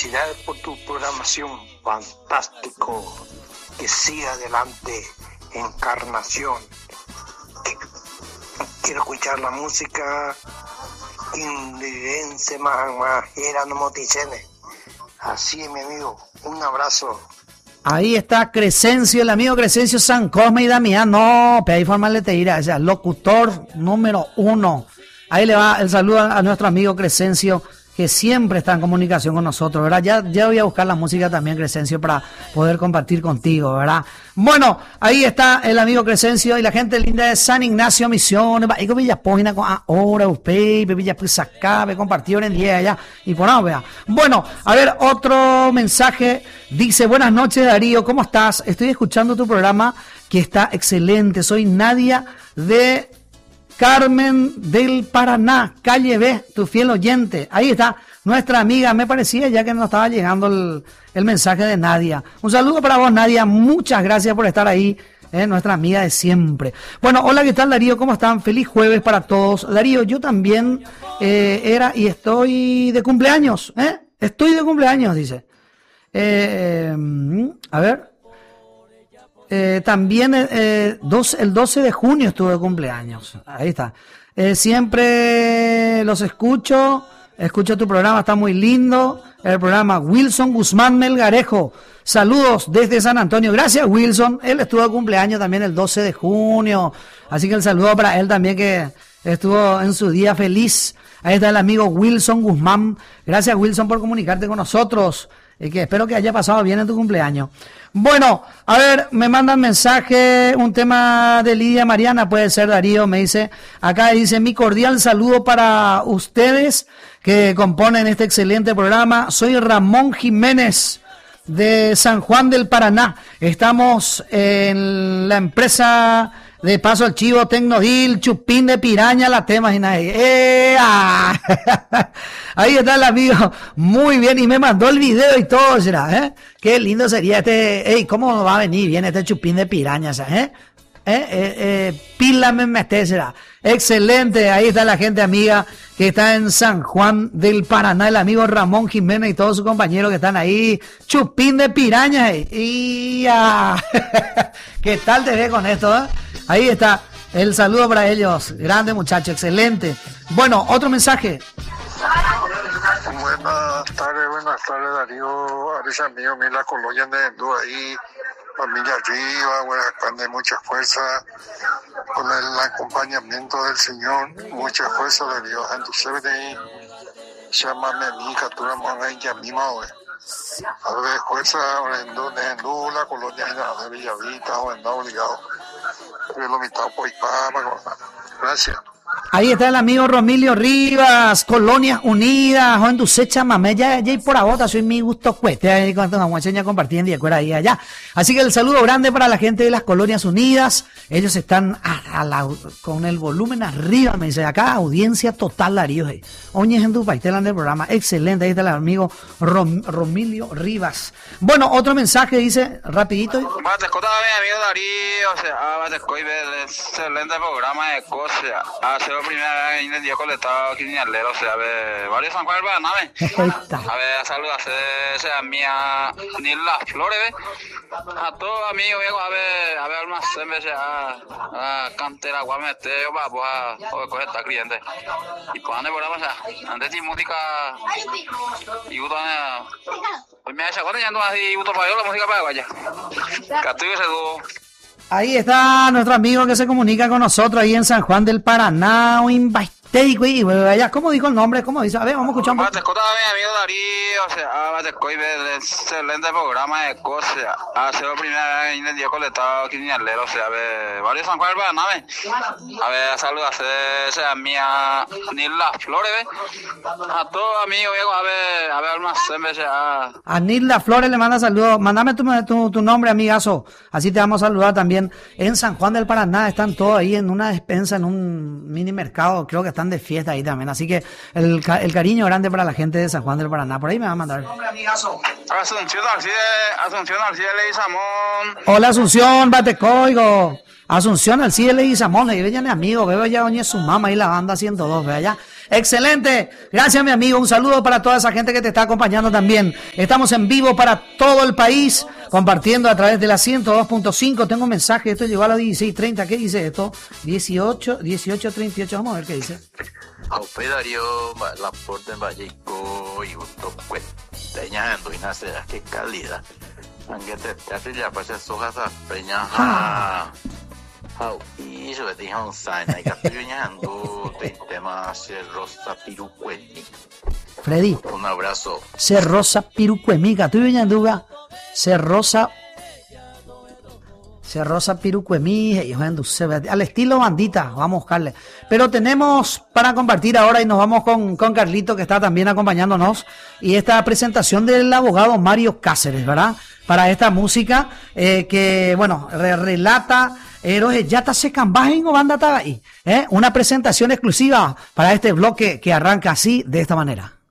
felicidades por tu programación, fantástico, que siga adelante, Encarnación. Quiero escuchar la música Quindirense más era no moticene. Así es, mi amigo, un abrazo. Ahí está Crescencio, el amigo Crescencio San Cosme y Damián. No, pedí formal de ir, o sea, locutor número 1. Ahí le va el saludo a nuestro amigo Crescencio, que siempre está en comunicación con nosotros, ¿verdad? Ya voy a buscar la música también, Crescencio, para poder compartir contigo, ¿verdad? Bueno, ahí está el amigo Crescencio y la gente linda de San Ignacio Misiones, y con Villapógina, con ahora, Upey, Villa Sacabe, compartieron en día allá, y por ahora, vea. Bueno, a ver, otro mensaje, dice, buenas noches, Darío, ¿cómo estás? Estoy escuchando tu programa, que está excelente, soy Nadia de Carmen del Paraná, calle B, tu fiel oyente. Ahí está nuestra amiga, me parecía ya que nos estaba llegando el mensaje de Nadia. Un saludo para vos, Nadia, muchas gracias por estar ahí, nuestra amiga de siempre. Bueno, hola, ¿qué tal, Darío? ¿Cómo están? Feliz jueves para todos. Darío, yo también era y estoy de cumpleaños, estoy de cumpleaños, dice. A ver. También el 12 de junio estuve de cumpleaños. Ahí está. Siempre los escucho tu programa, está muy lindo. El programa Wilson Guzmán Melgarejo. Saludos desde San Antonio. Gracias, Wilson. Él estuvo de cumpleaños también el 12 de junio. Así que el saludo para él también, que estuvo en su día feliz. Ahí está el amigo Wilson Guzmán. Gracias, Wilson, por comunicarte con nosotros. Que espero que haya pasado bien en tu cumpleaños. Bueno, a ver, me mandan mensaje, un tema de Lidia Mariana, puede ser, Darío, me dice, acá dice, mi cordial saludo para ustedes que componen este excelente programa. Soy Ramón Jiménez de San Juan del Paraná. Estamos en la empresa de Paso al Chivo, Tecnodil, Chupín de Piraña, la tema y nadie. Ahí está el amigo, muy bien, y me mandó el video y todo, ¿será? Qué lindo sería este, ¿cómo va a venir bien este Chupín de Piraña, pila me meté, será. Excelente, ahí está la gente amiga que está en San Juan del Paraná, el amigo Ramón Jiménez y todos sus compañeros que están ahí, Chupín de Piraña, ¿qué tal te ve con esto? Ahí está el saludo para ellos, grande muchacho, excelente. Bueno, otro mensaje. Buenas tardes, Darío, Ares amigo, la colonia de Endú ahí, familia arriba, buenas de mucha fuerza, con el acompañamiento del Señor, mucha fuerza, Darío, entonces llámame a mi captura manga y a mi madre. A ver, fuerza, Endú, la colonia de Villavita, o en obligado, pero lo mitad por gracias. Ahí está el amigo Romilio Rivas, Colonias Unidas, Juan Ducecha, Mamé, ya por ahora soy mi gusto cueste, ahí cuando vamos a enseñar compartiendo y acuerda ahí allá. Así que el saludo grande para la gente de las Colonias Unidas, ellos están con el volumen arriba, me dice acá, audiencia total, Darío. Oñes en tu país, del programa, excelente, ahí está el amigo Romilio Rivas. Bueno, otro mensaje dice, rapidito. Batescota, mi amigo Darío, o sea, Batescoy, excelente programa de cosas, hace la primera vez en el día colectado aquí en Alero, o sea, varios San Juan del Paraná, a ver, saludos a mía, ni las flores, a todos amigos, a ver, más a cantera, guamete, a coger esta cliente, y pues ande por ahí, o sea, antes de música, y gusto, hoy me ha hecho cuando ya ando así, gusto para yo la música para vaya, que ese dúo. Ahí está nuestro amigo que se comunica con nosotros ahí en San Juan del Paraná, ¿cómo dijo el nombre? ¿Cómo dice? A ver, vamos a escuchar un poco. Batescota, mi amigo Darío, o sea, Batescoy, excelente programa de cosas, hace la primera vez en el día colectado aquí en Alero, o sea, varios San Juan del Paraná, a ver, saludos a mía, ni las flores, a todos amigos, a ver, más a Nilda Flores le manda saludos, mándame tu nombre, amigazo, así te vamos a saludar también. En San Juan del Paraná están todos ahí en una despensa, en un mini mercado, creo que están de fiesta ahí también, así que el cariño grande para la gente de San Juan del Paraná, por ahí me va a mandar. Asunción Alcide Leguizamón. Hola Asunción, Batecoigo. Asunción Alcide Leguizamón, ahí vean amigo, veo ya doña su mamá y la banda 102, vea ya. Excelente. Gracias, mi amigo. Un saludo para toda esa gente que te está acompañando también. Estamos en vivo para todo el país, compartiendo a través de la 102.5. Tengo un mensaje. Esto llegó a las 16:30. ¿Qué dice esto? 18:38. Vamos a ver qué dice. Aupe Darío, la porta en Valleco y Gusto Teñando y nace, qué calidad. Aunque te hace ya para esas hojas a peña. Y yo te dije un sign, hay que estar viendo el tema se rosa pirucuemi. Freddy. Un abrazo. Se rosa pirucuemica. Estoy viendo se rosa pirucuemi, al estilo bandita, vamos a buscarle. Pero tenemos para compartir ahora y nos vamos con Carlito, que está también acompañándonos, y esta presentación del abogado Mario Cáceres, ¿verdad? Para esta música que, bueno, relata Héroes Yata se cambajen o banda ahí. Una presentación exclusiva para este bloque que arranca así, de esta manera.